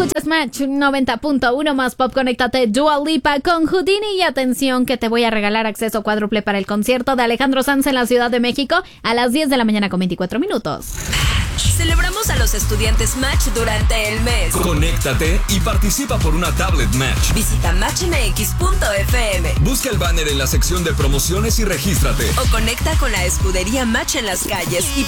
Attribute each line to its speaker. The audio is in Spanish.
Speaker 1: Escuchas Match 90.1 más pop. Conéctate Dua Lipa con Houdini. Y atención que te voy a regalar acceso cuádruple para el concierto de Alejandro Sanz en la Ciudad de México a las 10 de la mañana con 24 minutos.
Speaker 2: Celebramos a los estudiantes Match durante el mes.
Speaker 3: Conéctate y participa por una tablet Match.
Speaker 2: Visita matchmx.fm.
Speaker 3: Busca el banner en la sección de promociones y regístrate.
Speaker 2: O conecta con la escudería Match en las calles y